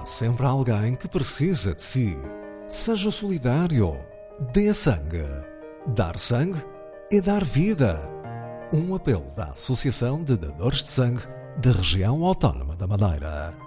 sempre alguém que precisa de si. Seja solidário. Dê sangue. Dar sangue é dar vida. Um apelo da Associação de Dadores de Sangue da Região Autónoma da Madeira.